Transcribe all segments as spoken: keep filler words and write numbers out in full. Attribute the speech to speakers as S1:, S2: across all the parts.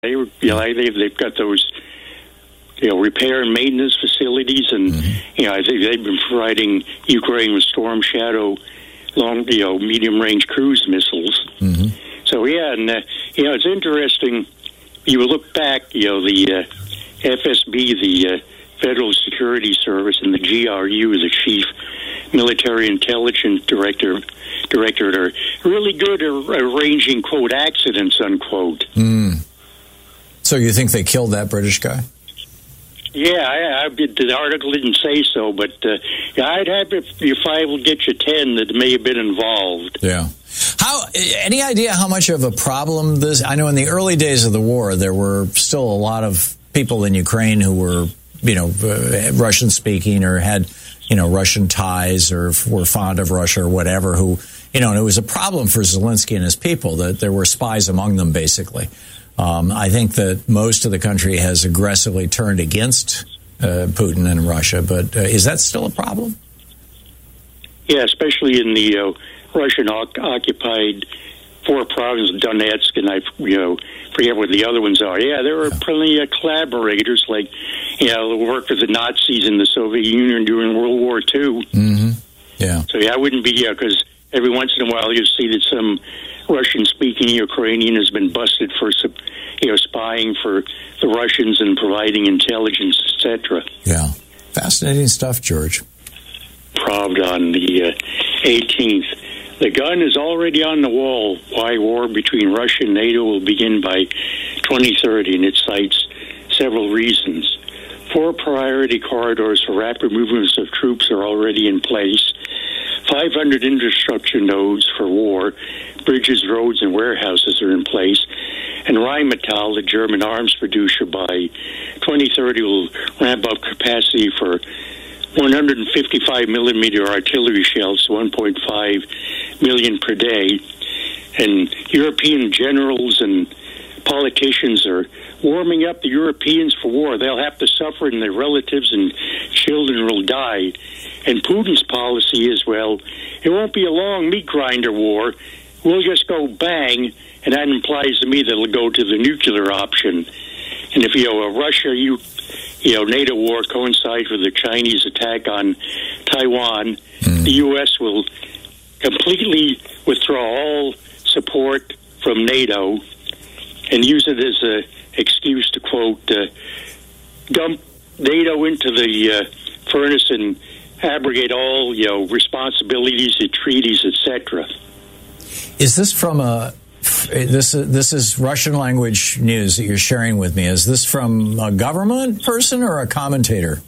S1: They were, you know, they've they've got those, you know, repair and maintenance facilities, and mm-hmm. you know, I think they've been providing Ukraine with Storm Shadow, long, you know, medium range cruise missiles. Mm-hmm. So yeah, and uh, you know, it's interesting. You look back, you know, the uh, F S B, the uh, Federal Security Service, and the G R U, the Chief Military Intelligence Director, Directorate, are really good at arranging, quote, accidents, unquote.
S2: Mm. So you think they killed that British guy?
S1: Yeah, I, I, the article didn't say so, but uh, I'd have if your five will get you ten that may have been involved.
S2: Yeah. How? Any idea how much of a problem this? I know in the early days of the war, there were still a lot of people in Ukraine who were, you know, uh, Russian speaking or had, you know, Russian ties or were fond of Russia or whatever. Who, you know, and it was a problem for Zelensky and his people that there were spies among them, basically. Um, I think that most of the country has aggressively turned against uh, Putin and Russia, but uh, is that still a problem?
S1: Yeah, especially in the uh, Russian-occupied four provinces, Donetsk, and I, you know, forget what the other ones are. Yeah, there were yeah. plenty of collaborators, like, you know, the work with the Nazis in the Soviet Union during World War Two.
S2: Mm-hmm. Yeah.
S1: So yeah, I wouldn't be, yeah, because every once in a while you see that some Russian-speaking Ukrainian has been busted for, you know, spying for the Russians and providing intelligence, et cetera.
S2: Yeah, fascinating stuff, George.
S1: Proved on the uh, eighteenth. The gun is already on the wall. Why war between Russia and NATO will begin by twenty thirty, and it cites several reasons. Four priority corridors for rapid movements of troops are already in place. five hundred infrastructure nodes for war, bridges, roads, and warehouses are in place. And Rheinmetall, the German arms producer, by twenty thirty will ramp up capacity for one hundred fifty-five millimeter artillery shells, one point five million per day. And European generals and politicians are warming up the Europeans for war. They'll have to suffer, and their relatives and children will die. And Putin's policy is, well, it won't be a long meat grinder war. We'll just go bang, and that implies to me that it'll go to the nuclear option. And if, you know, a Russia, you, you know, NATO war coincides with the Chinese attack on Taiwan, mm. the U S will completely withdraw all support from NATO and use it as an excuse to, quote, uh, dump NATO into the uh, furnace and abrogate all, you know, responsibilities, the treaties, et cetera.
S2: Is this from a this this is Russian language news that you're sharing with me? Is this from a government person or a commentator?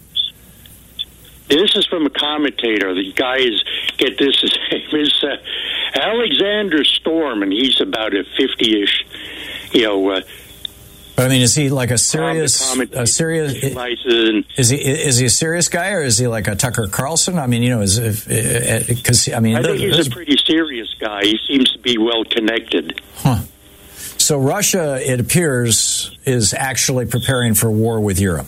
S1: This is from a commentator. The guy is, get this, his name is uh, Alexander Storm, and he's about a fifty-ish, you know. Uh,
S2: I mean, is he like a serious, a serious? Is he is he a serious guy, or is he like a Tucker Carlson? I mean, you know, is because I mean,
S1: I think he's a pretty serious guy. He seems to be well connected.
S2: Huh. So Russia, it appears, is actually preparing for war with Europe.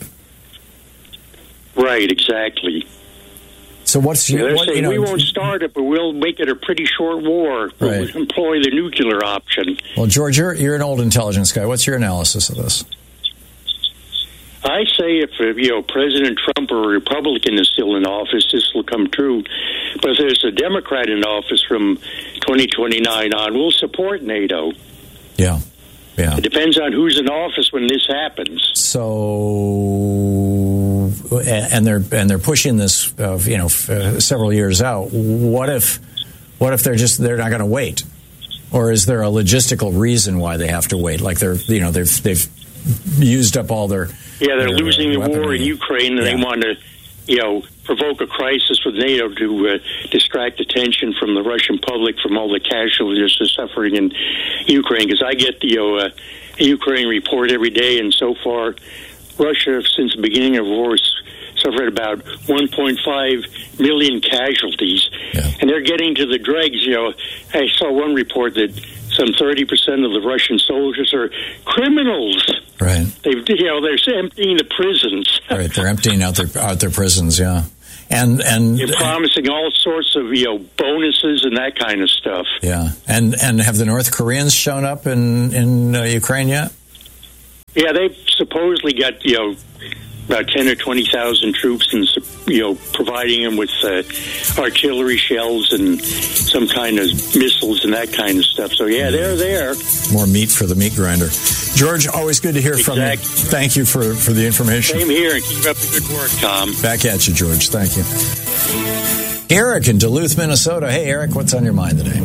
S1: Right. Exactly.
S2: So what's
S1: yeah,
S2: what,
S1: saying,
S2: you know,
S1: we won't start it, but we'll make it a pretty short war. We'll
S2: right.
S1: employ the nuclear option.
S2: Well, George, you're, you're an old intelligence guy. What's your analysis of this?
S1: I say if uh, you know President Trump or a Republican is still in office, this will come true. But if there's a Democrat in office from twenty twenty-nine on, we'll support NATO.
S2: Yeah, yeah.
S1: It depends on who's in office when this happens.
S2: So, and they're and they're pushing this, uh, you know, f- uh, several years out. What if, what if they're just they're not going to wait, or is there a logistical reason why they have to wait? Like they're, you know, they've they've used up all their
S1: yeah, they're
S2: their,
S1: losing
S2: uh,
S1: the war in Ukraine, and yeah. they want to, you know, provoke a crisis with NATO to uh, distract attention from the Russian public from all the casualties they're suffering in Ukraine. Because I get the you know, uh, Ukraine report every day, and so far, Russia, since the beginning of war, has suffered about one point five million casualties,
S2: yeah.
S1: and they're getting to the dregs. You know, I saw one report that some thirty percent of the Russian soldiers are criminals.
S2: Right.
S1: They've, you know, they're emptying the prisons.
S2: Right. They're emptying out their out their prisons. Yeah. And and
S1: you're promising all sorts of you know bonuses and that kind of stuff.
S2: Yeah. And and have the North Koreans shown up in in uh, Ukraine yet?
S1: Yeah, they've supposedly got, you know, about ten or twenty thousand troops, and you know, providing them with uh, artillery shells and some kind of missiles and that kind of stuff. So yeah, they're there.
S2: More meat for the meat grinder. George, always good to hear exactly. from you. Thank you for, for the information.
S1: Same here, and keep up the good work, Tom.
S2: Back at you, George. Thank you. Eric in Duluth, Minnesota. Hey, Eric, what's on your mind today?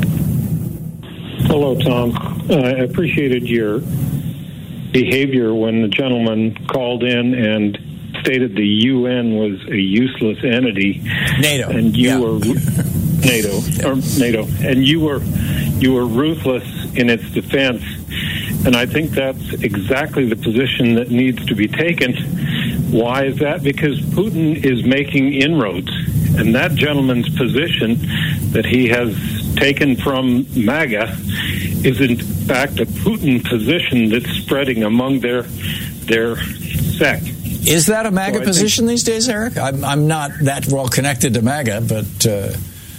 S3: Hello, Tom. Uh, I appreciated your behavior when the gentleman called in and stated the U N was a useless entity.
S2: NATO.
S3: And you
S2: yeah.
S3: were NATO or NATO, and you were you were ruthless in its defense. And I think that's exactly the position that needs to be taken. Why is that? Because Putin is making inroads, and that gentleman's position that he has taken from MAGA is in fact a Putin position that's spreading among their their sect.
S2: Is that a MAGA
S3: so
S2: position these days, Eric? I'm, I'm not that well connected to MAGA, but uh...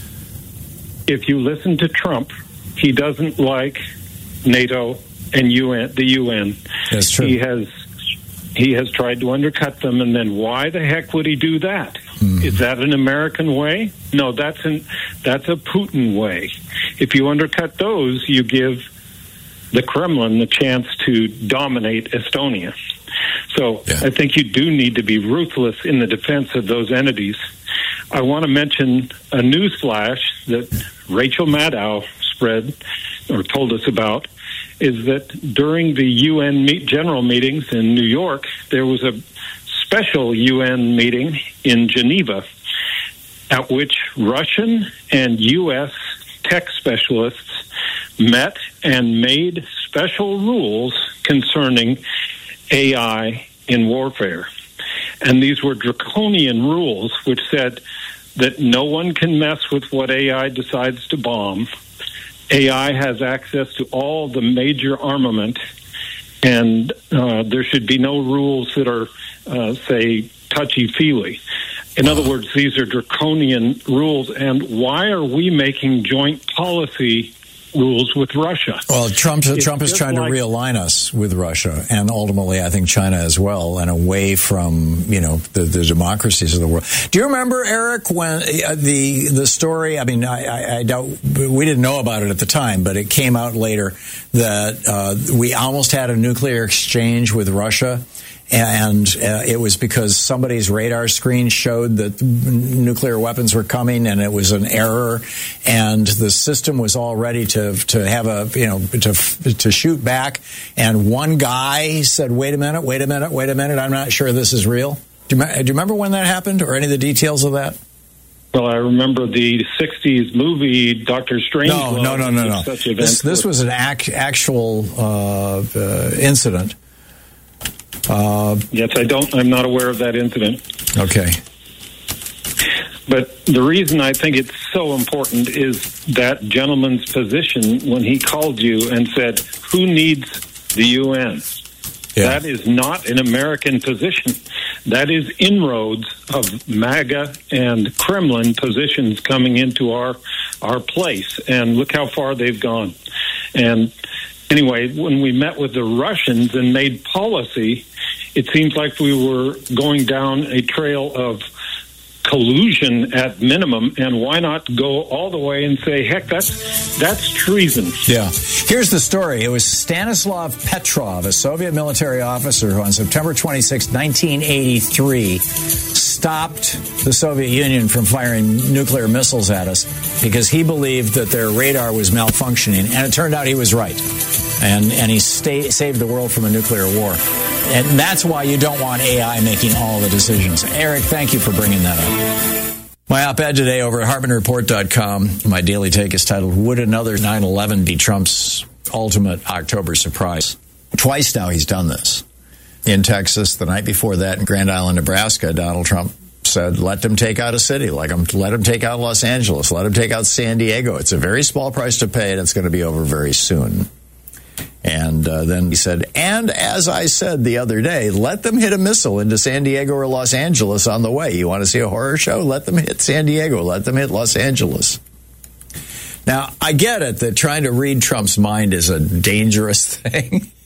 S3: if you listen to Trump, he doesn't like NATO and U N, the U N.
S2: That's true.
S3: He has he has tried to undercut them, and then why the heck would he do that? Hmm. Is that an American way? No, that's an that's a Putin way. If you undercut those, you give the Kremlin the chance to dominate Estonia. So yeah. I think you do need to be ruthless in the defense of those entities. I want to mention a news flash that Rachel Maddow spread or told us about, is that during the U N meet general meetings in New York, there was a special U N meeting in Geneva at which Russian and U S tech specialists met and made special rules concerning A I in warfare. And these were draconian rules which said that no one can mess with what A I decides to bomb. A I has access to all the major armament, and uh, there should be no rules that are, uh, say, touchy-feely. In other words, these are draconian rules, and why are we making joint policy rules with Russia?
S2: Well, Trump, Trump is trying like, to realign us with Russia, and ultimately, I think China as well, and away from, you know, the, the democracies of the world. Do you remember, Eric, when uh, the the story? I mean, I, I, I doubt we didn't know about it at the time, but it came out later that uh, we almost had a nuclear exchange with Russia. And uh, it was because somebody's radar screen showed that nuclear weapons were coming, and it was an error, and the system was all ready to to have a you know to to shoot back. And one guy said, "Wait a minute, wait a minute, wait a minute! I'm not sure this is real." Do you, do you remember when that happened, or any of the details of that?
S3: Well, I remember the sixties movie Doctor Strange.
S2: No, no, no, no, no. This, this was an ac- actual uh, uh, incident.
S3: Uh, yes, I don't. I'm not aware of that incident.
S2: Okay.
S3: But the reason I think it's so important is that gentleman's position when he called you and said, "Who needs the U N?" Yeah. That is not an American position. That is inroads of MAGA and Kremlin positions coming into our our place. And look how far they've gone. And anyway, when we met with the Russians and made policy, it seems like we were going down a trail of collusion at minimum, and why not go all the way and say, heck, that's that's treason.
S2: Yeah. Here's the story. It was Stanislav Petrov, a Soviet military officer who on September twenty-sixth, nineteen eighty-three, stopped the Soviet Union from firing nuclear missiles at us because he believed that their radar was malfunctioning, and it turned out he was right. And and he stay, saved the world from a nuclear war. And that's why you don't want A I making all the decisions. Eric, thank you for bringing that up. My op-ed today over at Hartman Report dot com, my daily take is titled, Would Another nine eleven Be Trump's Ultimate October Surprise? Twice now he's done this. In Texas, the night before that in Grand Island, Nebraska, Donald Trump said, let them take out a city, like them, let them take out Los Angeles, let them take out San Diego. It's a very small price to pay, and it's going to be over very soon. And uh, then he said, and as I said the other day, let them hit a missile into San Diego or Los Angeles on the way. You want to see a horror show? Let them hit San Diego. Let them hit Los Angeles. Now, I get it that trying to read Trump's mind is a dangerous thing.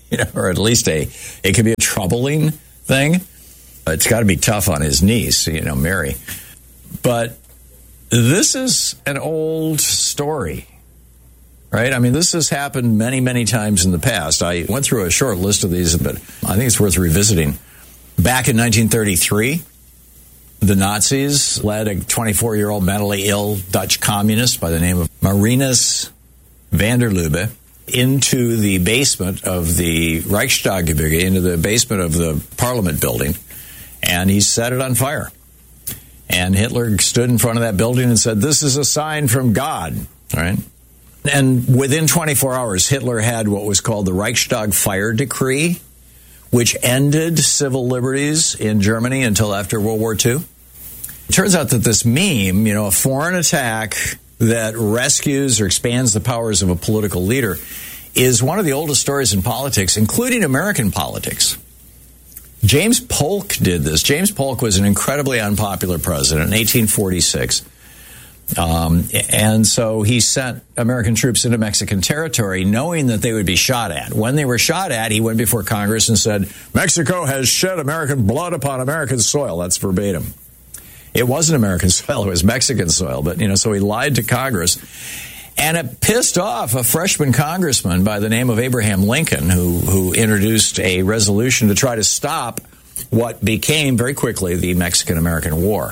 S2: you know, or at least a, it could be a troubling thing. It's got to be tough on his niece, you know, Mary. But this is an old story, right? I mean, this has happened many, many times in the past. I went through a short list of these, but I think it's worth revisiting. Back in nineteen thirty-three, the Nazis led a twenty-four-year-old mentally ill Dutch communist by the name of Marinus van der Lubbe into the basement of the Reichstaggebäude, into the basement of the Parliament building, and he set it on fire. And Hitler stood in front of that building and said, "This is a sign from God," right? And within twenty-four hours, Hitler had what was called the Reichstag Fire Decree, which ended civil liberties in Germany until after World War Two. It turns out that this meme, you know, a foreign attack that rescues or expands the powers of a political leader, is one of the oldest stories in politics, including American politics. James Polk did this. James Polk was an incredibly unpopular president in eighteen forty-six. Um, and so he sent American troops into Mexican territory knowing that they would be shot at. When they were shot at, he went before Congress and said, "Mexico has shed American blood upon American soil." That's verbatim. It wasn't American soil, it was Mexican soil. But, you know, so he lied to Congress. And it pissed off a freshman congressman by the name of Abraham Lincoln, who, who introduced a resolution to try to stop what became very quickly the Mexican-American War.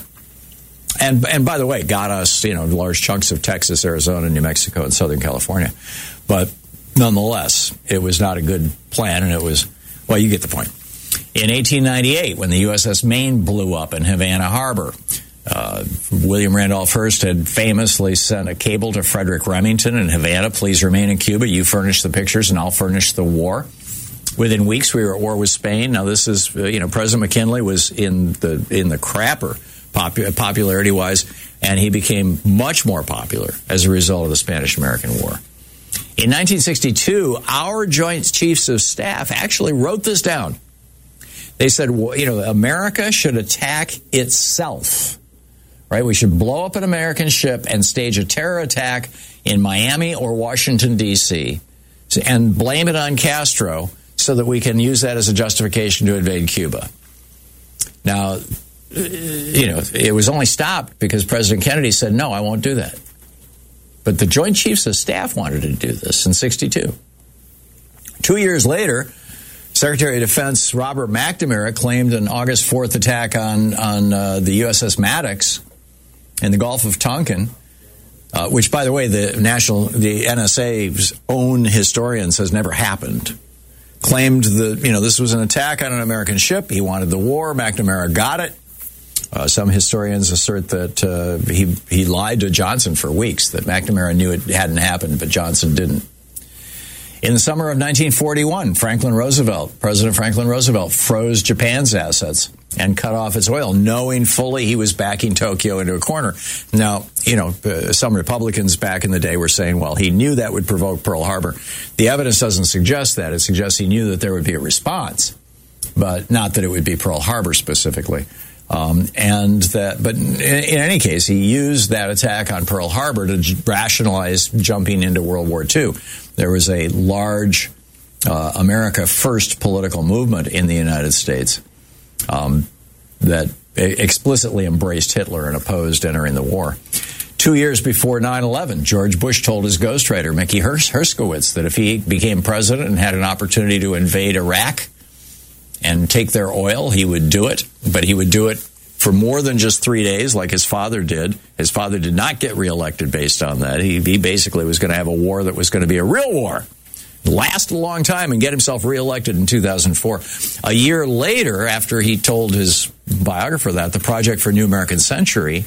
S2: And and by the way, got us, you know, large chunks of Texas, Arizona, New Mexico, and Southern California. But nonetheless, it was not a good plan, and it was, well, you get the point. In eighteen ninety-eight, when the U S S Maine blew up in Havana Harbor, uh, William Randolph Hearst had famously sent a cable to Frederick Remington in Havana, "Please remain in Cuba. You furnish the pictures, and I'll furnish the war." Within weeks, we were at war with Spain. Now, this is, uh, you know, President McKinley was in the in the crapper popu- popularity-wise, and he became much more popular as a result of the Spanish-American War. In nineteen sixty-two, our Joint Chiefs of Staff actually wrote this down. They said, well, you know, America should attack itself, right? We should blow up an American ship and stage a terror attack in Miami or Washington, D C, and blame it on Castro so that we can use that as a justification to invade Cuba. Now, you know, it was only stopped because President Kennedy said, "No, I won't do that." But the Joint Chiefs of Staff wanted to do this in sixty-two. Two years later, Secretary of Defense Robert McNamara claimed an August fourth attack on, on uh, the U S S Maddox in the Gulf of Tonkin, uh, which, by the way, the national, the N S A's own historian says never happened. Claimed that, you know, this was an attack on an American ship. He wanted the war. McNamara got it. Uh, some historians assert that uh, he he lied to Johnson for weeks, that McNamara knew it hadn't happened, but Johnson didn't. In the summer of nineteen forty-one, Franklin Roosevelt, President Franklin Roosevelt, froze Japan's assets and cut off its oil, knowing fully he was backing Tokyo into a corner. Now, you know, uh, some Republicans back in the day were saying, well, he knew that would provoke Pearl Harbor. The evidence doesn't suggest that. It suggests he knew that there would be a response, but not that it would be Pearl Harbor specifically. Um, and that, but in, in any case, he used that attack on Pearl Harbor to j- rationalize jumping into World War Two. There was a large uh, America First political movement in the United States um, that explicitly embraced Hitler and opposed entering the war. Two years before nine eleven, George Bush told his ghostwriter, Mickey Hers- Herskowitz, that if he became president and had an opportunity to invade Iraq and take their oil, he would do it, but he would do it for more than just three days like his father did. His father did not get reelected based on that. He, he basically was going to have a war that was going to be a real war, last a long time, and get himself reelected in two thousand four. A year later, after he told his biographer that, the Project for a New American Century,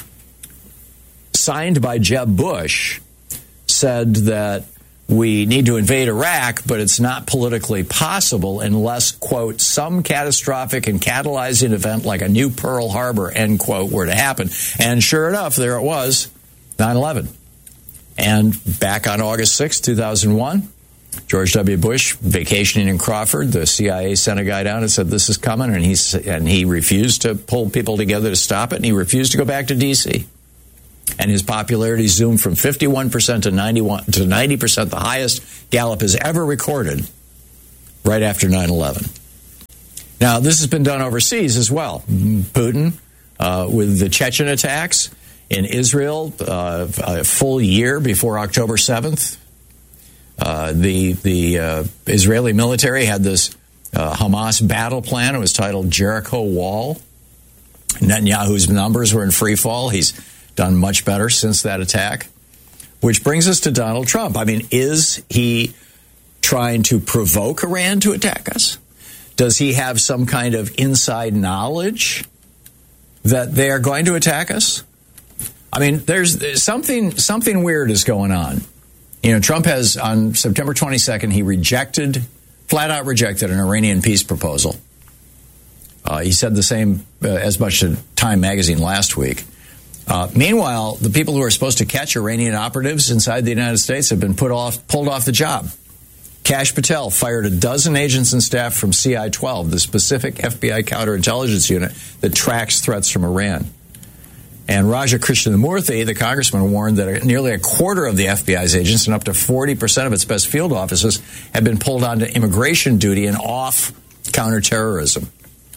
S2: signed by Jeb Bush, said that we need to invade Iraq, but it's not politically possible unless, quote, some catastrophic and catalyzing event like a new Pearl Harbor, end quote, were to happen. And sure enough, there it was, nine eleven. And back on August sixth, two thousand one, George W. Bush, vacationing in Crawford, the C I A sent a guy down and said, this is coming, and he, and he refused to pull people together to stop it, and he refused to go back to D C And his popularity zoomed from fifty-one percent to ninety-one to ninety percent, the highest Gallup has ever recorded right after nine eleven. Now, this has been done overseas as well. Putin, uh, with the Chechen attacks in Israel, uh, a full year before October seventh. Uh, the the uh, Israeli military had this uh, Hamas battle plan. It was titled Jericho Wall. Netanyahu's numbers were in free fall. He's done much better since that attack. Which brings us to Donald Trump. I mean, is he trying to provoke Iran to attack us? Does he have some kind of inside knowledge that they are going to attack us? I mean, there's, there's something something weird is going on. You know, Trump has, on September twenty-second, he rejected, flat out rejected an Iranian peace proposal. Uh, he said the same uh, as much to Time magazine last week. Uh, meanwhile, the people who are supposed to catch Iranian operatives inside the United States have been put off, pulled off the job. Kash Patel fired a dozen agents and staff from C I twelve, the specific F B I counterintelligence unit that tracks threats from Iran. And Raja Krishnamurthy, the congressman, warned that nearly a quarter of the F B I's agents and up to forty percent of its best field officers have been pulled onto immigration duty and off counterterrorism.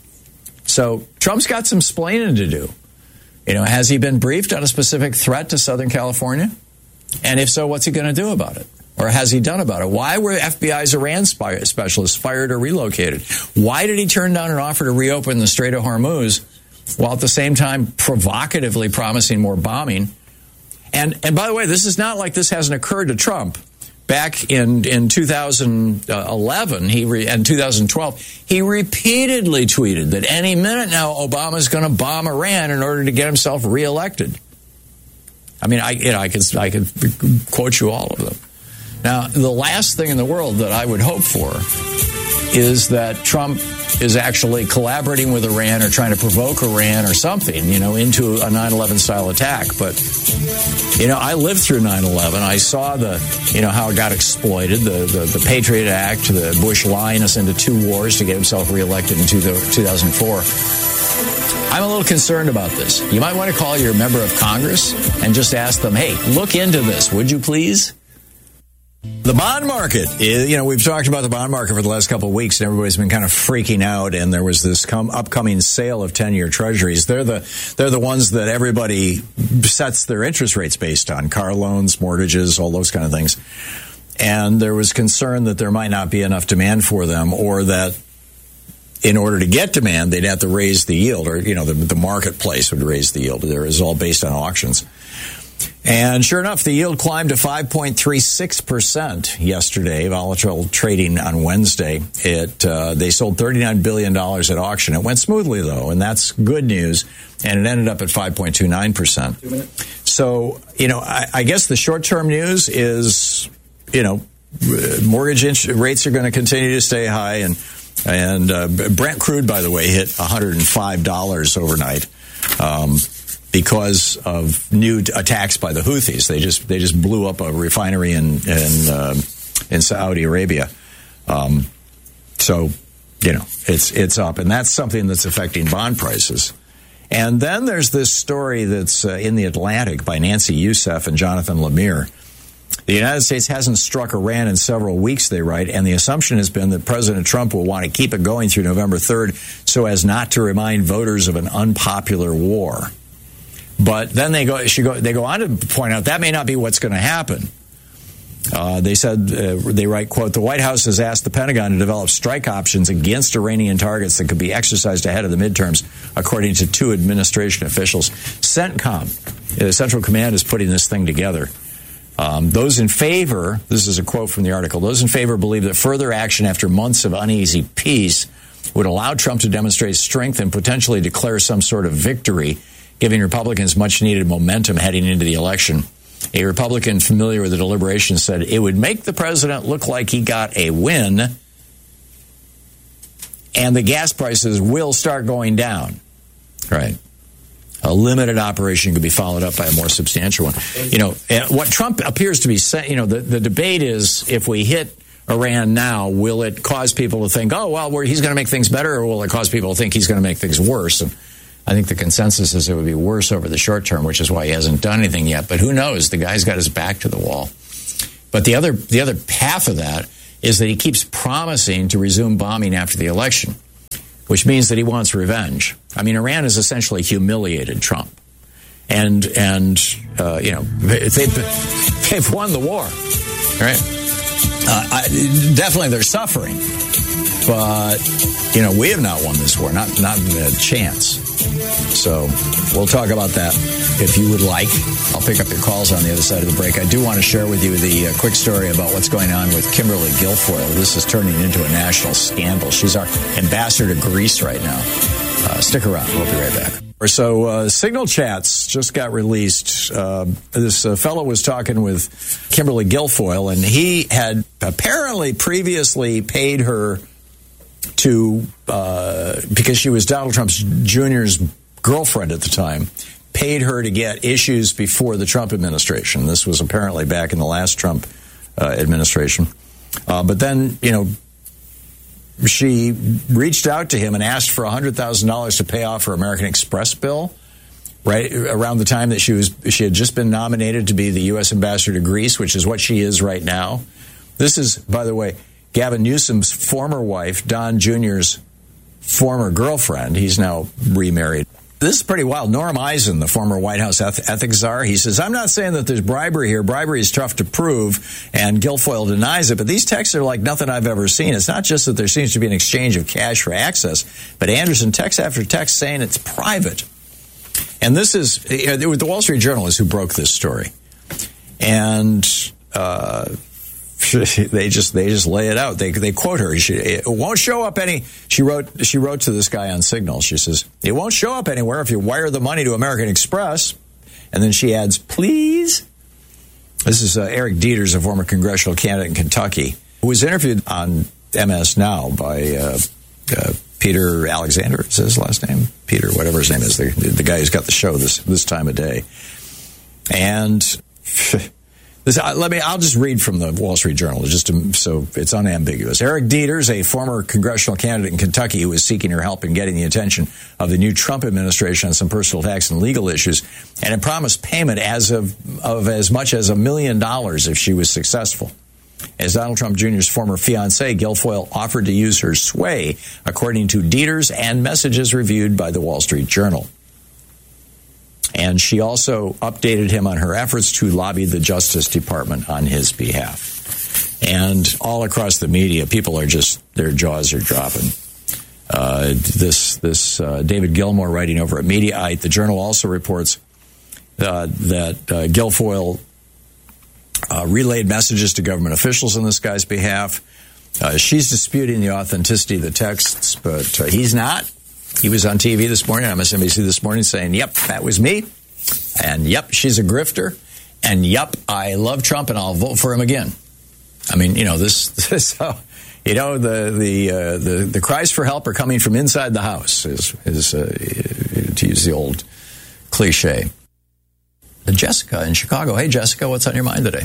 S2: So Trump's got some splaining to do. You know, has he been briefed on a specific threat to Southern California? And if so, what's he going to do about it? Or has he done about it? Why were F B I's Iran spy specialists fired or relocated? Why did he turn down an offer to reopen the Strait of Hormuz while at the same time provocatively promising more bombing? And and by the way, this is not like this hasn't occurred to Trump. Back in, in two thousand eleven he re, and two thousand twelve, he repeatedly tweeted that any minute now Obama's going to bomb Iran in order to get himself reelected. I mean, I you know I could I could quote you all of them. Now, the last thing in the world that I would hope for is that Trump is actually collaborating with Iran or trying to provoke Iran or something, you know, into a nine eleven style attack. But, you know, I lived through nine eleven. I saw the, you know, how it got exploited, the, the, the Patriot Act, the Bush lying us into two wars to get himself reelected in two thousand four. I'm a little concerned about this. You might want to call your member of Congress and just ask them, hey, look into this, would you please? The bond market, you know, we've talked about the bond market for the last couple of weeks, and everybody's been kind of freaking out. And there was this come, upcoming sale of ten-year treasuries. They're the they're the ones that everybody sets their interest rates based on: car loans, mortgages, all those kind of things. And there was concern that there might not be enough demand for them, or that in order to get demand, they'd have to raise the yield, or you know, the, the marketplace would raise the yield. There is all based on auctions. And sure enough, the yield climbed to five point three six percent yesterday, volatile trading on Wednesday. It uh, they sold thirty-nine billion dollars at auction. It went smoothly, though, and that's good news, and it ended up at five point two nine percent. So, you know, I, I guess the short-term news is, you know, mortgage rates are going to continue to stay high, and, and uh, Brent crude, by the way, hit one hundred five dollars overnight. Um because of new attacks by the Houthis. They just they just blew up a refinery in in, uh, in Saudi Arabia. Um, so, you know, it's it's up, and that's something that's affecting bond prices. And then there's this story that's uh, in The Atlantic by Nancy Youssef and Jonathan Lemire. The United States hasn't struck Iran in several weeks, they write, and the assumption has been that President Trump will want to keep it going through November third so as not to remind voters of an unpopular war. But then they go, she go, they go on to point out that may not be what's going to happen. Uh, they said, uh, they write, quote, the White House has asked the Pentagon to develop strike options against Iranian targets that could be exercised ahead of the midterms, according to two administration officials. CENTCOM, the Central Command, is putting this thing together. Um, those in favor, this is a quote from the article, those in favor believe that further action after months of uneasy peace would allow Trump to demonstrate strength and potentially declare some sort of victory, giving Republicans much-needed momentum heading into the election. A Republican familiar with the deliberations said it would make the president look like he got a win, and the gas prices will start going down. Right. A limited operation could be followed up by a more substantial one. You know, what Trump appears to be saying, you know, the, the debate is, if we hit Iran now, will it cause people to think, oh, well, we're, he's going to make things better, or will it cause people to think he's going to make things worse? And I think the consensus is it would be worse over the short term, which is why he hasn't done anything yet. But who knows? The guy's got his back to the wall. But the other the other half of that is that he keeps promising to resume bombing after the election, which means that he wants revenge. I mean, Iran has essentially humiliated Trump. And, and uh, you know, they've, they've won the war, right? Uh, I, definitely they're suffering. But, you know, we have not won this war, not, not a chance. So we'll talk about that if you would like. I'll pick up your calls on the other side of the break. I do want to share with you the uh, quick story about what's going on with Kimberly Guilfoyle. This is turning into a national scandal. She's our ambassador to Greece right now. Uh, stick around. We'll be right back. So uh, Signal Chats just got released. Uh, this uh, fellow was talking with Kimberly Guilfoyle, and he had apparently previously paid her to, uh, because she was Donald Trump Junior's girlfriend at the time, paid her to get issues before the Trump administration. This was apparently back in the last Trump uh, administration. Uh, but then, you know, she reached out to him and asked for one hundred thousand dollars to pay off her American Express bill, right around the time that she was she had just been nominated to be the U S ambassador to Greece, which is what she is right now. This is, by the way, Gavin Newsom's former wife, Don Junior's former girlfriend. He's now remarried. This is pretty wild. Norm Eisen, the former White House eth- ethics czar, he says, I'm not saying that there's bribery here. Bribery is tough to prove, and Guilfoyle denies it, but these texts are like nothing I've ever seen. It's not just that there seems to be an exchange of cash for access, but Anderson text after text saying it's private. And this is, it was the Wall Street Journal is who broke this story. And uh, they just they just lay it out. They they quote her. She, it won't show up any. She wrote she wrote to this guy on Signal. She says, it won't show up anywhere if you wire the money to American Express. And then she adds, please. This is uh, Eric Dieters, a former congressional candidate in Kentucky, who was interviewed on M S Now by uh, uh, Peter Alexander. Is his last name? Peter, whatever his name is, the, the guy who's got the show this this time of day. And this, uh, let me. I'll just read from the Wall Street Journal, just to, so it's unambiguous. Eric Dieters, a former congressional candidate in Kentucky who is seeking her help in getting the attention of the new Trump administration on some personal tax and legal issues, and had promised payment as of of as much as a million dollars if she was successful. As Donald Trump Junior's former fiancée, Guilfoyle offered to use her sway, according to Dieters and messages reviewed by the Wall Street Journal. And she also updated him on her efforts to lobby the Justice Department on his behalf. And all across the media, people are just, their jaws are dropping. Uh, this this uh, David Gilmour, writing over at Mediaite, the Journal also reports uh, that uh, Guilfoyle uh, relayed messages to government officials on this guy's behalf. Uh, she's disputing the authenticity of the texts, but uh, he's not. He was on T V this morning, on M S N B C this morning, saying, yep, that was me. And yep, she's a grifter. And yep, I love Trump and I'll vote for him again. I mean, you know, this, this uh, you know, the the, uh, the the cries for help are coming from inside the house, is, is uh, to use the old cliche. Uh, Jessica in Chicago. Hey, Jessica, what's on your mind today?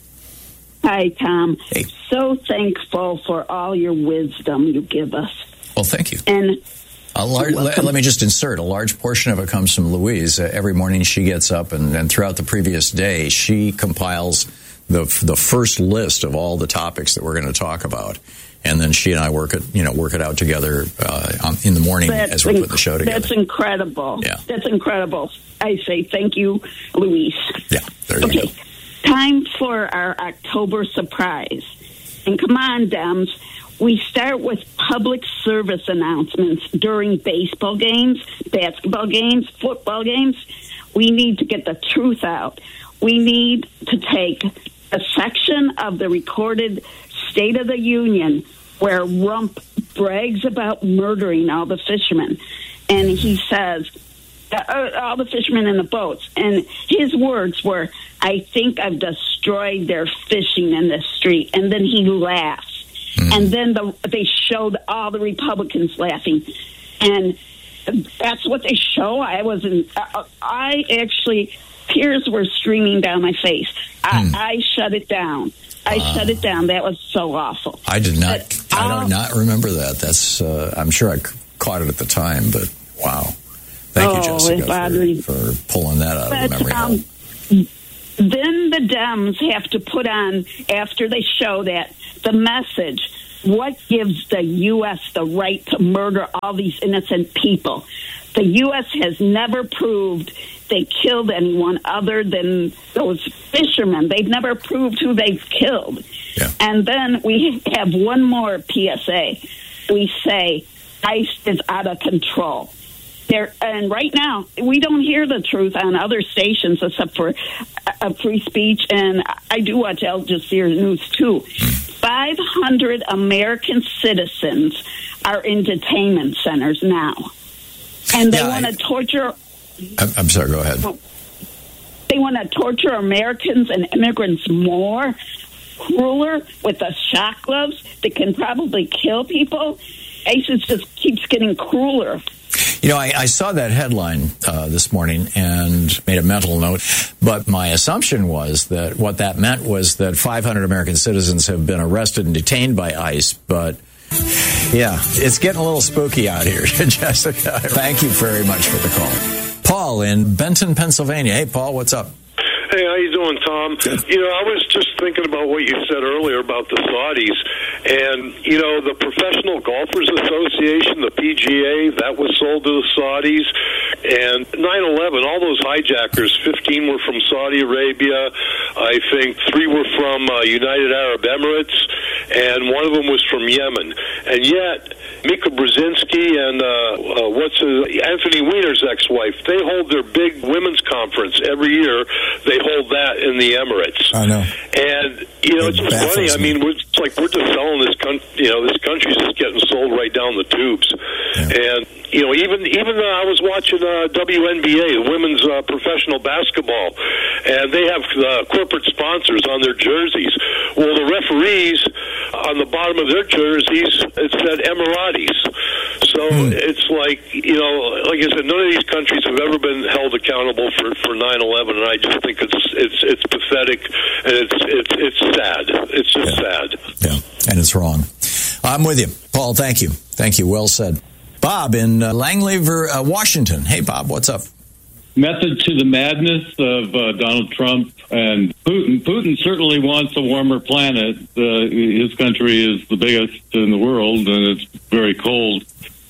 S4: Hi, Tom.
S2: Hey.
S4: So thankful for all your wisdom you give us.
S2: Well, thank you.
S4: And
S2: A large, let, let me just insert, a large portion of it comes from Louise. Uh, every morning she gets up, and, and throughout the previous day, she compiles the the first list of all the topics that we're going to talk about. And then she and I work it, you know, work it out together uh, on, in the morning
S4: that's
S2: as we
S4: inc-
S2: put the show together.
S4: That's incredible.
S2: Yeah.
S4: That's incredible. I say thank you, Louise.
S2: Yeah, there you
S4: okay.
S2: go.
S4: Time for our October surprise. And come on, Dems. We start with public service announcements during baseball games, basketball games, football games. We need to get the truth out. We need to take a section of the recorded State of the Union where Rump brags about murdering all the fishermen. And he says, uh, all the fishermen in the boats. And his words were, I think I've destroyed their fishing in the street. And then he laughs. Mm. And then the, they showed all the Republicans laughing. And that's what they show. I wasn't, uh, I actually, tears were streaming down my face. I, mm. I shut it down. I uh, shut it down. That was so awful.
S2: I did not,
S4: but,
S2: I do not remember that. That's, uh, I'm sure I caught it at the time, but wow. Thank
S4: oh,
S2: you, Jessica, for, for pulling that out
S4: but,
S2: of the memory
S4: um,
S2: hole.
S4: Then the the Dems have to put on, after they show that, the message, what gives the U S the right to murder all these innocent people? The U S has never proved they killed anyone other than those fishermen. They've never proved who they've killed.
S2: Yeah.
S4: And then we have one more P S A. We say ICE is out of control. There, and right now, we don't hear the truth on other stations except for uh, free speech, and I do watch Al Jazeera News, too. five hundred American citizens are in detainment centers now, and they
S2: Yeah,
S4: want to
S2: I-
S4: torture...
S2: I'm, I'm sorry, go ahead.
S4: They want to torture Americans and immigrants more, crueler, with the shock gloves that can probably kill people. ISIS just keeps getting crueler.
S2: You know, I, I saw that headline uh, this morning and made a mental note, but my assumption was that what that meant was that five hundred American citizens have been arrested and detained by ICE, but yeah, it's getting a little spooky out here, Jessica. Thank you very much for the call. Paul in Benton, Pennsylvania. Hey, Paul, what's up?
S5: Hey, how you doing, Tom? You know, I was just thinking about what you said earlier about the Saudis. And, you know, the Professional Golfers Association, the P G A, that was sold to the Saudis. And nine eleven, all those hijackers, fifteen were from Saudi Arabia. I think three were from uh, United Arab Emirates. And one of them was from Yemen. And yet, Mika Brzezinski and uh, uh, what's his, Anthony Weiner's ex-wife, they hold their big women's conference every year. They hold that in the Emirates.
S2: I know.
S5: And, you know,
S2: It
S5: it's just funny.
S2: baffles
S5: I
S2: me.
S5: mean, we're, it's like we're just selling this country, you know, this country's just getting sold right down the tubes.
S2: Yeah.
S5: And, you know, even even uh, I was watching uh, W N B A, the women's uh, professional basketball, and they have uh, corporate sponsors on their jerseys. Well, the referees, on the bottom of their jerseys, it said Emiratis. So
S2: Hmm.
S5: it's like, you know, like I said, none of these countries have ever been held accountable for, for nine eleven, and I just think it's it's it's pathetic, and it's it's it's sad. It's just
S2: Yeah.
S5: sad.
S2: Yeah, and it's wrong. I'm with you. Paul, thank you. Thank you. Well said. Bob in uh, Langley, Ver- uh, Washington. Hey, Bob, what's up?
S3: Method to the madness of uh, Donald Trump and Putin. Putin certainly wants a warmer planet. Uh, his country is the biggest in the world, and it's very cold.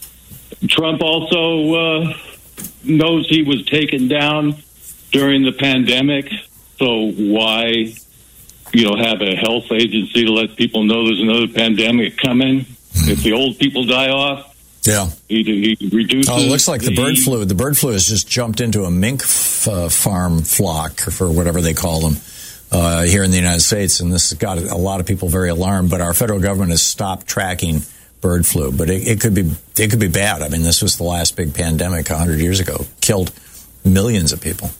S3: Trump also uh, knows he was taken down during the pandemic, so why, you know, have a health agency to let people know there's another pandemic coming? If the old people die off,
S2: Yeah.
S3: he, he reduces.
S2: Oh, it looks like the bird flu. The bird flu has just jumped into a mink f- uh, farm flock, or whatever they call them, uh, here in the United States, and this has got a lot of people very alarmed. But our federal government has stopped tracking bird flu. But it, it could be it could be bad. I mean, this was the last big pandemic a hundred years ago, killed millions of people.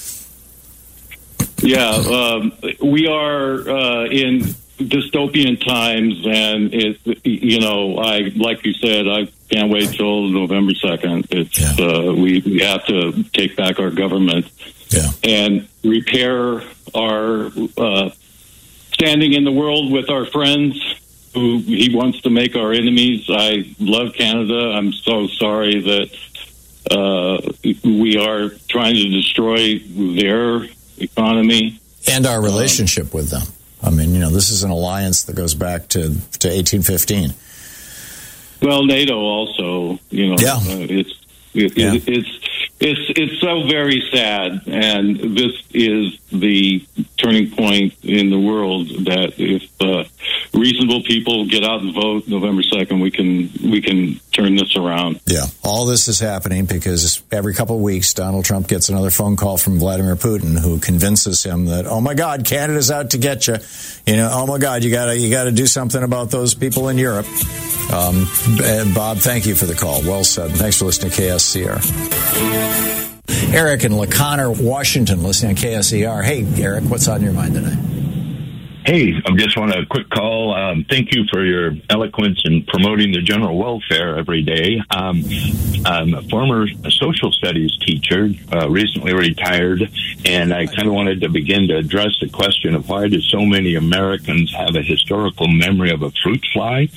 S3: Yeah, um, we are uh, in dystopian times, and it, you know, I like you said, I can't wait till November second. It's
S2: Yeah.
S3: uh, we, we have to take back our government
S2: Yeah.
S3: and repair our uh, standing in the world with our friends who he wants to make our enemies. I love Canada. I'm so sorry that uh, we are trying to destroy their economy.
S2: And our relationship with them. I mean, you know, this is an alliance that goes back to, to eighteen fifteen.
S3: Well, NATO also, you know,
S2: Yeah.
S3: uh, it's it,
S2: Yeah.
S3: it, it's it's it's so very sad, and this is the turning point in the world that if uh, reasonable people get out and vote November second, we can we can turn this around.
S2: Yeah, all this is happening because every couple of weeks, Donald Trump gets another phone call from Vladimir Putin, who convinces him that, oh my God, Canada's out to get you. You know, oh my God, you gotta you gotta do something about those people in Europe. Um, Bob, thank you for the call. Well said. Thanks for listening to K S C R. Eric in La Conner, Washington, listening to K S E R. Hey, Eric, what's on your mind today?
S6: Hey, I just want a quick call. Um, thank you for your eloquence in promoting the general welfare every day. Um, I'm a former social studies teacher, uh, recently retired, and I kind of wanted to begin to address the question of why do so many Americans have a historical memory of a fruit fly?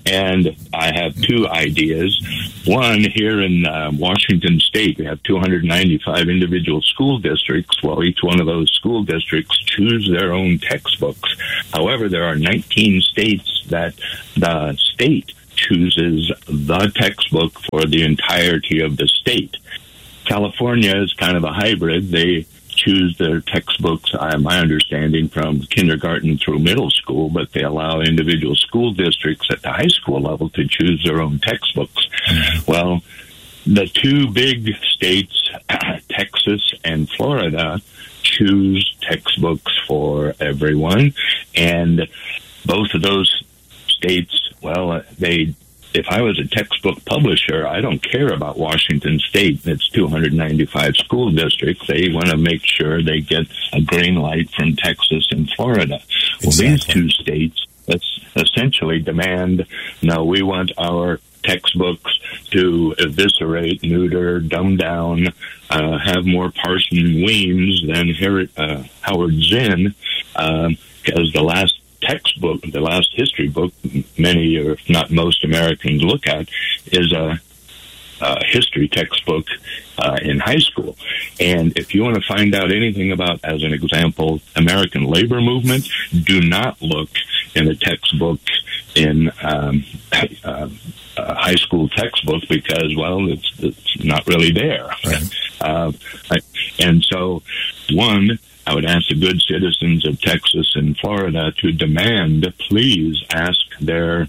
S6: And I have two ideas. One, here in uh, Washington State, we have two hundred ninety-five individual school districts. Well, each one of those school districts choose their own textbooks. However, there are nineteen states that the state chooses the textbook for the entirety of the state. California is kind of a hybrid. They choose their textbooks, uh, my understanding, from kindergarten through middle school, but they allow individual school districts at the high school level to choose their own textbooks. Well, the two big states, Texas and Florida, choose textbooks for everyone, and both of those states, well, they if I was a textbook publisher, I don't care about Washington State. It's two hundred ninety-five school districts. They want to make sure they get a green light from Texas and Florida. Well, exactly. These two states essentially demand, no, we want our textbooks to eviscerate, neuter, dumb down, uh, have more Parson Weems than Her- uh, Howard Zinn, because uh, the last textbook, the last history book many, or if not most Americans look at, is a, a history textbook uh, in high school. And if you want to find out anything about, as an example, American labor movement, do not look in a textbook in um, uh, a high school textbook because, well, it's, it's not really there. Right. Uh, and so, one, I would ask the good citizens of Texas and Florida to demand, please ask their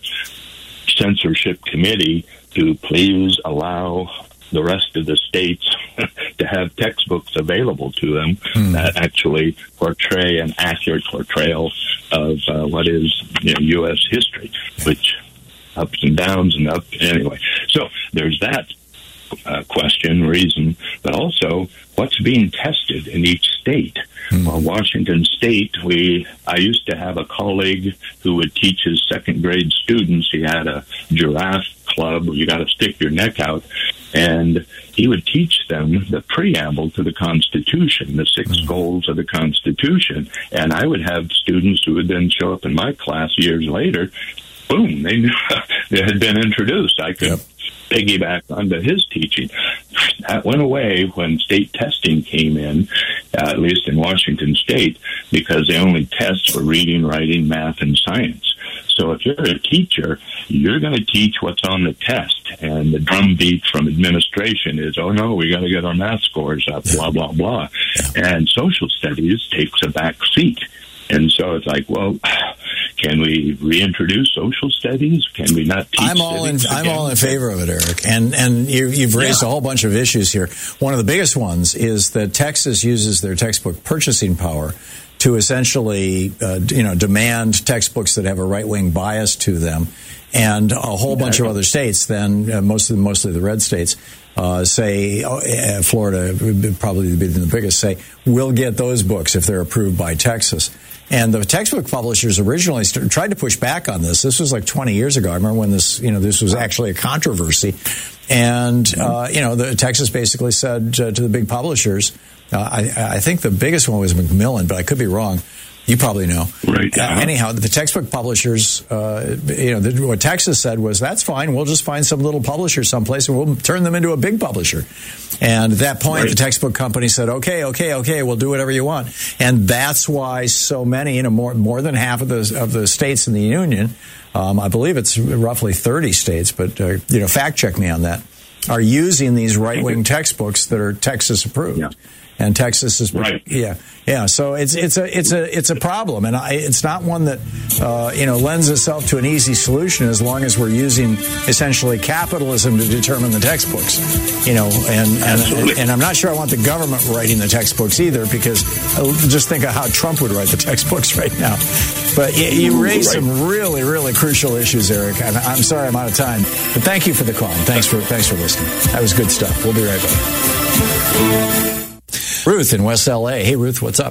S6: censorship committee to please allow the rest of the states to have textbooks available to them mm. that actually portray an accurate portrayal of uh, what is, you know, U S history, which ups and downs and up. Anyway, so there's that uh, question, reason, but also what's being tested in each state. Mm. Well, Washington State, we I used to have a colleague who would teach his second grade students. He had a giraffe club where you got to stick your neck out, and he would teach them the preamble to the Constitution, the six mm. goals of the Constitution. And I would have students who would then show up in my class years later. Boom, they knew they had been introduced. I could yep. piggyback onto his teaching. That went away when state testing came in, uh, at least in Washington State, because they only test for reading, writing, math, and science. So if you're a teacher, you're going to teach what's on the test. And the drumbeat from administration is, oh, no, we got to get our math scores up, blah, blah, blah. And social studies takes a back seat. And so it's like, well, can we reintroduce social studies? Can we not teach
S2: I'm all in. I'm all in favor of it, Eric. And and you, you've raised yeah. a whole bunch of issues here. One of the biggest ones is that Texas uses their textbook purchasing power to essentially, uh, you know, demand textbooks that have a right-wing bias to them, and a whole bunch of other states. Then uh, mostly, mostly the red states. Uh, say, uh, Florida would probably be the biggest, say, we'll get those books if they're approved by Texas. And the textbook publishers originally st- tried to push back on this. This was like twenty years ago. I remember when this, you know, this was actually a controversy. And, uh, you know, the Texas basically said uh, to the big publishers, uh, I, I think the biggest one was Macmillan, but I could be wrong. You probably know.
S6: Right.
S2: Uh, anyhow, the textbook publishers, uh, you know, the, what Texas said was, that's fine. We'll just find some little publisher someplace and we'll turn them into a big publisher. And at that point, right. the textbook company said, okay, okay, okay, we'll do whatever you want. And that's why so many, you know, more, more than half of the, of the states in the union, um, I believe it's roughly thirty states, but, uh, you know, fact check me on that, are using these right-wing textbooks that are Texas approved. Yeah. And Texas is,
S6: right.
S2: yeah, yeah. So it's it's a it's a it's a problem, and I, it's not one that uh, you know lends itself to an easy solution as long as we're using essentially capitalism to determine the textbooks, you know. And and, and I'm not sure I want the government writing the textbooks either, because just think of how Trump would write the textbooks right now. But you, you raised right. some really really crucial issues, Eric. I'm, I'm sorry I'm out of time, but thank you for the call. Thanks for thanks for listening. That was good stuff. We'll be right back. Ruth in West L A. Hey, Ruth, what's up?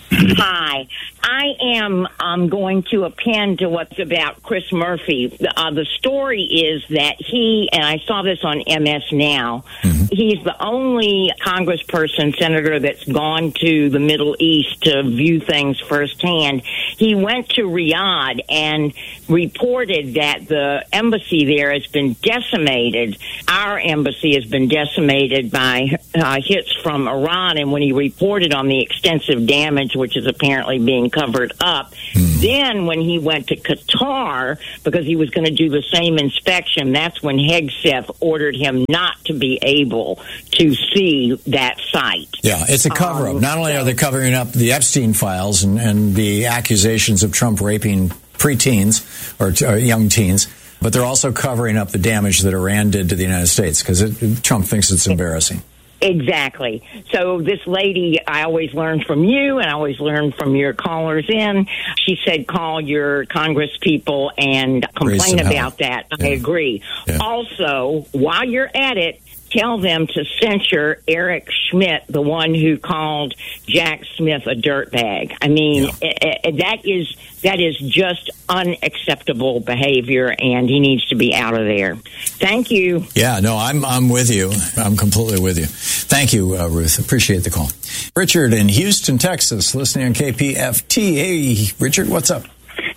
S7: Hi. I am um, going to append to what's about Chris Murphy. Uh, the story is that he, and I saw this on M S Now, mm-hmm. he's the only congressperson, senator that's gone to the Middle East to view things firsthand. He went to Riyadh and reported that the embassy there has been decimated. Our embassy has been decimated by uh, hits from Iran, and when he reported on the extensive damage, which is apparently being covered up. Mm. Then when he went to Qatar, because he was going to do the same inspection, that's when Hegseth ordered him not to be able to see that site.
S2: Yeah, it's a cover-up. Um, not only so, are they covering up the Epstein files and, and the accusations of Trump raping preteens or, or young teens, but they're also covering up the damage that Iran did to the United States because Trump thinks it's embarrassing.
S7: Exactly. So this lady, I always learn from you, and I always learn from your callers in. She said, call your Congress people and complain about that. Yeah. I agree. Yeah. Also, while you're at it, tell them to censure Eric Schmidt, the one who called Jack Smith a dirtbag. I mean, yeah. it, it, that is that is just unacceptable behavior, and he needs to be out of there. Thank you.
S2: Yeah, no, I'm I'm with you. I'm completely with you. Thank you, uh, Ruth. Appreciate the call. Richard in Houston, Texas, listening on K P F T. Hey, Richard, what's up?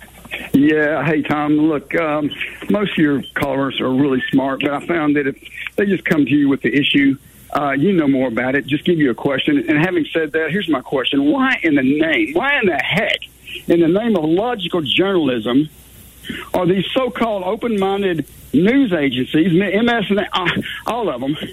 S8: Yeah, hey, Tom. Look, um, most of your callers are really smart, but I found that if they just come to you with the issue, uh, you know more about it, just give you a question. And having said that, here's my question. Why in the name, why in the heck, in the name of logical journalism, are these so-called open-minded news agencies, M S and uh, all of them,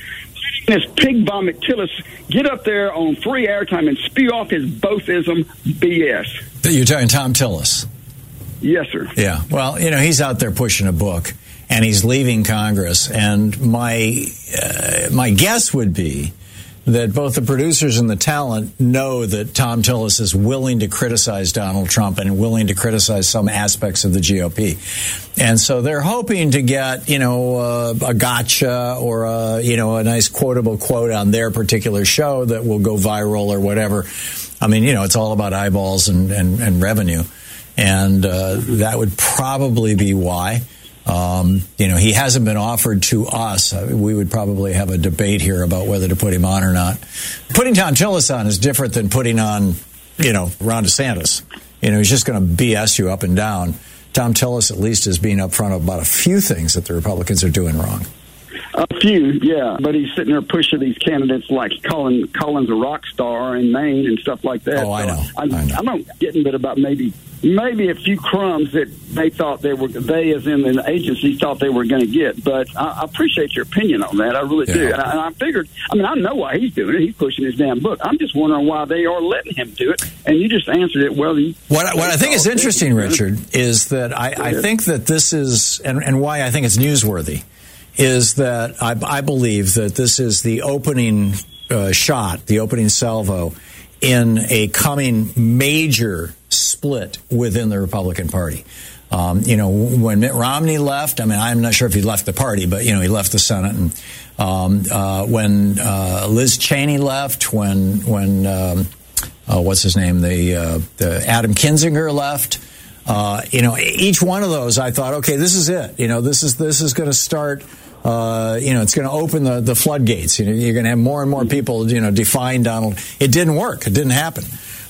S8: this pig vomit Tillis get up there on free airtime and spew off his bothism B S?
S2: You're talking Tom Tillis?
S8: Yes, sir.
S2: Yeah. Well, you know, he's out there pushing a book, and he's leaving Congress. And my uh, my guess would be that both the producers and the talent know that Tom Tillis is willing to criticize Donald Trump and willing to criticize some aspects of the G O P. And so they're hoping to get, you know, uh, a gotcha or, a, you know, a nice quotable quote on their particular show that will go viral or whatever. I mean, you know, it's all about eyeballs and, and, and revenue. And uh, that would probably be why. Um, you know, he hasn't been offered to us. I mean, we would probably have a debate here about whether to put him on or not. Putting Tom Tillis on is different than putting on, you know, Ron DeSantis. You know, he's just going to B S you up and down. Tom Tillis, at least, is being upfront about a few things that the Republicans are doing wrong.
S8: A few, yeah, but he's sitting there pushing these candidates like Colin Collins a rock star in Maine and stuff like that.
S2: Oh, I know.
S8: So I,
S2: I know.
S8: I'm not getting bit about maybe maybe a few crumbs that they thought they were, they as in the agency thought they were going to get. But I, I appreciate your opinion on that. I really yeah. do. And I, and I figured, I mean, I know why he's doing it. He's pushing his damn book. I'm just wondering why they are letting him do it. And you just answered it well. You,
S2: what what I think is interesting, Richard, is that I, I think that this is, and, and why I think it's newsworthy, is that I, I believe that this is the opening uh, shot, the opening salvo in a coming major split within the Republican Party. Um, you know, when Mitt Romney left, I mean, I'm not sure if he left the party, but, you know, he left the Senate. And um, uh, when uh, Liz Cheney left, when, when um, uh, what's his name, the, uh, the Adam Kinzinger left, uh, you know, each one of those, I thought, okay, this is it. You know, this is this is going to start. Uh, you know, it's going to open the, the floodgates. You know, you're going to have more and more people, you know, define Donald. It didn't work. It didn't happen.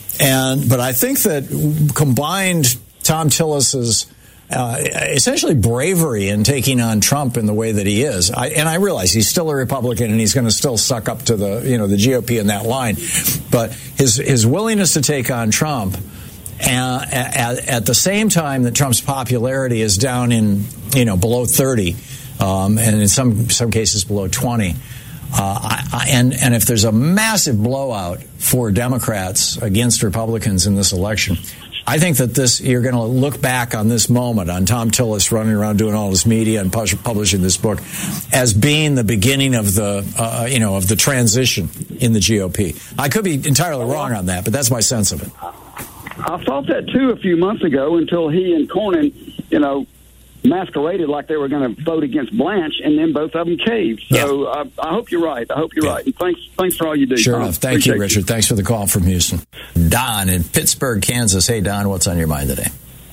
S2: And but I think that combined Tom Tillis's uh, essentially bravery in taking on Trump in the way that he is, I, and I realize he's still a Republican and he's going to still suck up to the you know the G O P in that line, but his his willingness to take on Trump. Uh, at, at the same time that Trump's popularity is down in you know below thirty. Um, and in some some cases below twenty. Uh, I, I, and, and if there's a massive blowout for Democrats against Republicans in this election, I think that this you're going to look back on this moment, on Tom Tillis running around doing all this media and pu- publishing this book, as being the beginning of the uh, you know of the transition in the G O P. I could be entirely wrong on that, but that's my sense of it.
S8: I thought that too a few months ago until he and Cornyn, you know, masqueraded like they were going to vote against Blanche, and then both of them caved. So yeah. uh, I hope you're right. I hope you're yeah. right. And thanks, thanks for all you do.
S2: Sure
S8: Tom.
S2: enough. Thank
S8: Appreciate
S2: you, Richard.
S8: You.
S2: Thanks for the call from Houston. Don in Pittsburgh, Kansas. Hey, Don, what's on your mind today?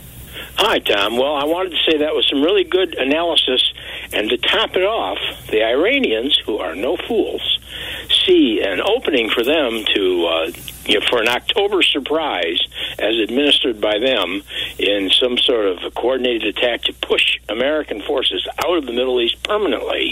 S9: Hi, Tom. Well, I wanted to say that was some really good analysis. And to top it off, the Iranians, who are no fools, see an opening for them to, uh, you know, for an October surprise as administered by them in some sort of a coordinated attack to push American forces out of the Middle East permanently.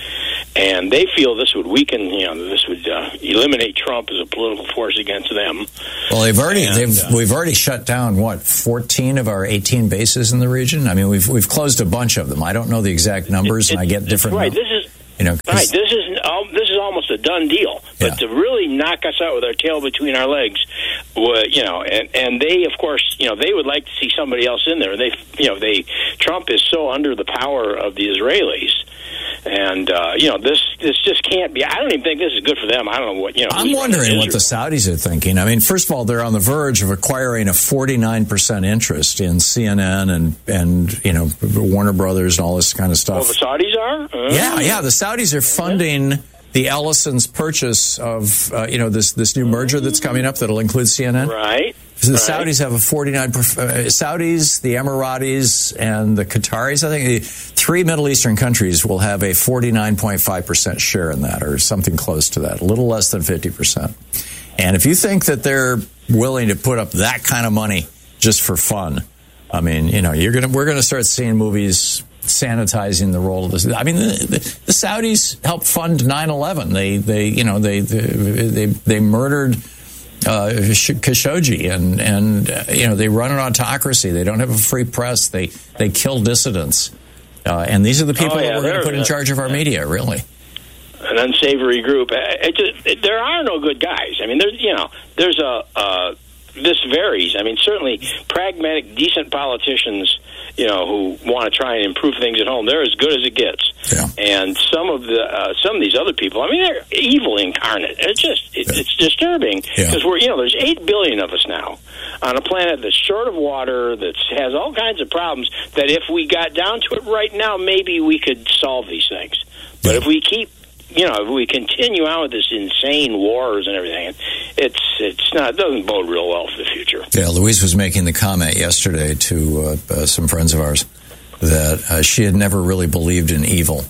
S9: And they feel this would weaken, you know, this would uh, eliminate Trump as a political force against them.
S2: Well, they've already,
S9: and,
S2: they've,
S9: uh,
S2: we've already shut down what fourteen of our eighteen bases in the region. I mean, we've we've closed a bunch of them. I don't know the exact numbers, it, it, and I get different.
S9: Right.
S2: Num-
S9: this is
S2: you know,
S9: right. This is um, this is almost a done deal. But yeah. to really knock us out with our tail between our legs, well, you know, and and they, of course, you know, they would like to see somebody else in there. They, you know, they Trump is so under the power of the Israelis. And, uh, you know, this this just can't be. I don't even think this is good for them. I don't know what, you know.
S2: I'm wondering what the Saudis are thinking. I mean, first of all, they're on the verge of acquiring a forty-nine percent interest in C N N and, and you know, Warner Brothers and all this kind of stuff.
S9: Well, the Saudis are? Uh,
S2: yeah, yeah. The Saudis are funding the Ellison's purchase of, uh, you know, this, this new merger that's coming up that'll include C N N.
S9: Right.
S2: The
S9: right.
S2: Saudis have a forty-nine percent, uh, Saudis, the Emiratis, and the Qataris, I think, three Middle Eastern countries will have a forty-nine point five percent share in that, or something close to that, a little less than fifty percent. And if you think that they're willing to put up that kind of money just for fun, I mean, you know, you're gonna we're gonna start seeing movies sanitizing the role of this. I mean, the, the, the Saudis helped fund nine eleven. They, they, you know, they, they, they, they murdered uh, Khashoggi, and and uh, you know, they run an autocracy. They don't have a free press. They they kill dissidents, uh, and these are the people
S9: oh, yeah,
S2: that we're going to put in charge of our
S9: yeah.
S2: media. Really,
S9: an unsavory group. It just, it, there are no good guys. I mean, there's you know, there's a. Uh, this varies. I mean, certainly pragmatic, decent politicians, you know, who want to try and improve things at home, they're as good as it gets.
S2: Yeah.
S9: And some of the uh, some of these other people, I mean, they're evil incarnate. It's just it, yeah. it's disturbing because yeah. we're you know, there's eight billion of us now on a planet that's short of water, that has all kinds of problems. That if we got down to it right now, maybe we could solve these things. But yeah. if we keep You know, if we continue on with this insane wars and everything, it's it's not it doesn't bode real well for the future.
S2: Yeah, Louise was making the comment yesterday to uh, uh, some friends of ours that uh, she had never really believed in evil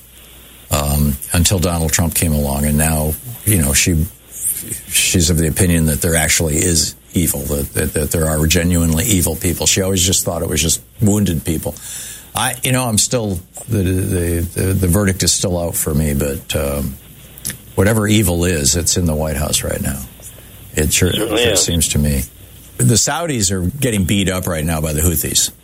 S2: um, until Donald Trump came along, and now you know she she's of the opinion that there actually is evil, that that, that there are genuinely evil people. She always just thought it was just wounded people. I, you know, I'm still the the the, the verdict is still out for me, but um, whatever evil is, it's in the White House right now. It sure, sure seems to me. The Saudis are getting beat up right now by the Houthis,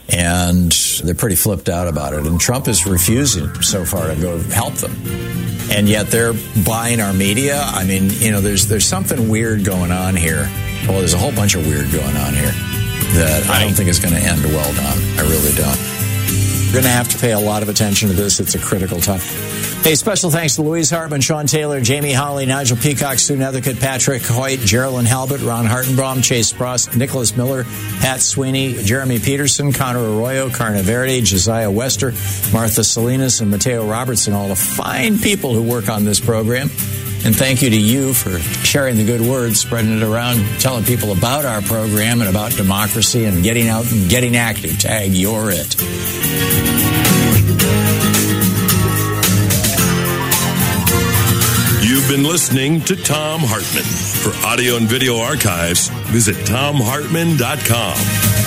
S2: and they're pretty flipped out about it. And Trump is refusing so far to go help them, and yet they're buying our media. I mean, you know, there's there's something weird going on here. Well, there's a whole bunch of weird going on here that I don't think is going to end well, Don. I really don't. We're going to have to pay a lot of attention to this. It's a critical time. Hey, special thanks to Louise Hartman, Sean Taylor, Jamie Hawley, Nigel Peacock, Sue Nethercutt, Patrick Hoyt, Geraldine Halbert, Ron Hartenbaum, Chase Spross, Nicholas Miller, Pat Sweeney, Jeremy Peterson, Connor Arroyo, Carna Verde, Josiah Wester, Martha Salinas, and Mateo Robertson, all the fine people who work on this program. And thank you to you for sharing the good word, spreading it around, telling people about our program and about democracy and getting out and getting active. Tag, you're it.
S10: You've been listening to Thom Hartmann. For audio and video archives, visit thom hartmann dot com.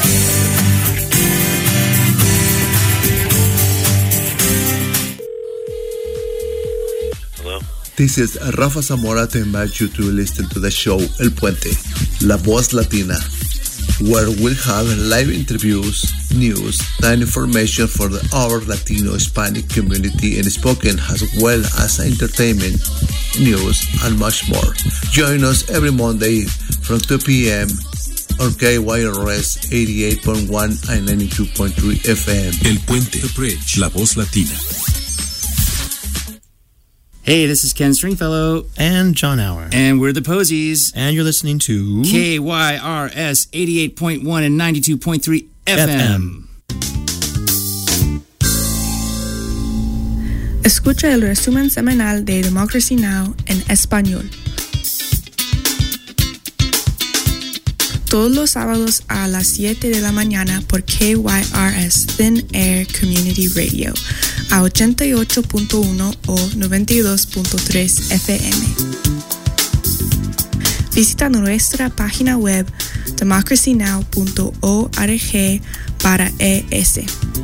S11: This is Rafa Zamora to invite you to listen to the show El Puente, La Voz Latina, where we'll have live interviews, news, and information for the our Latino Hispanic community in Spokane, as well as entertainment, news, and much more. Join us every Monday from two p.m. on K Y R S eighty-eight point one and ninety-two point three F M.
S10: El Puente, The Bridge, La Voz Latina.
S12: Hey, this is Ken Stringfellow.
S13: And John Hour.
S12: And we're the Posies.
S13: And you're listening to
S12: K Y R S eighty-eight point one and ninety-two point three F M. F M.
S14: Escucha el resumen semanal de Democracy Now! En español. Todos los sábados a las siete de la mañana por K Y R S Thin Air Community Radio a ochenta y ocho punto uno o noventa y dos punto tres F M. Visita nuestra página web democracy now punto org para E S.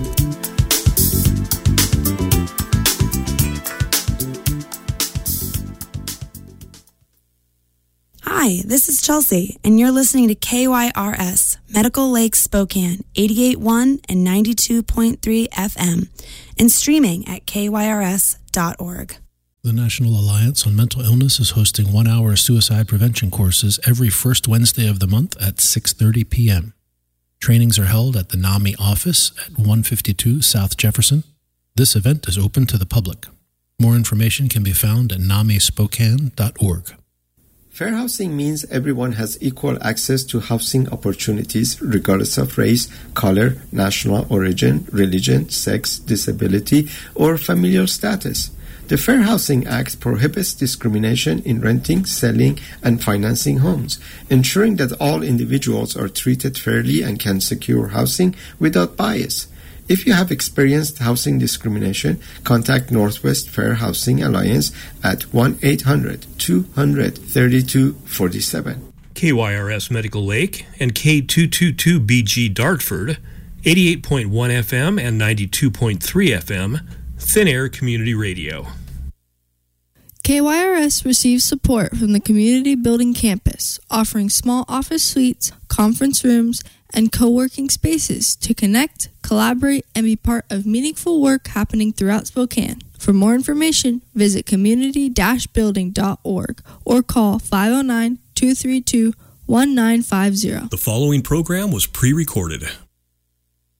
S15: Hi, this is Chelsea, and you're listening to K Y R S, Medical Lake Spokane, eighty-eight point one and ninety-two point three F M, and streaming at K Y R S dot org.
S13: The National Alliance on Mental Illness is hosting one-hour suicide prevention courses every first Wednesday of the month at six thirty p.m. Trainings are held at the NAMI office at one fifty-two South Jefferson. This event is open to the public. More information can be found at nami spokane dot org.
S16: Fair housing means everyone has equal access to housing opportunities regardless of race, color, national origin, religion, sex, disability, or familial status. The Fair Housing Act prohibits discrimination in renting, selling, and financing homes, ensuring that all individuals are treated fairly and can secure housing without bias. If you have experienced housing discrimination, contact Northwest Fair Housing Alliance at one eight hundred two hundred thirty-two forty-seven.
S17: K Y R S Medical Lake and K two twenty-two B G Dartford, eighty-eight point one F M and ninety-two point three F M, Thin Air Community Radio.
S18: K Y R S receives support from the Community Building Campus, offering small office suites, conference rooms, and co-working spaces to connect, collaborate, and be part of meaningful work happening throughout Spokane. For more information, visit community dash building dot org or call five oh nine, two three two, one nine five zero.
S10: The following program was pre-recorded.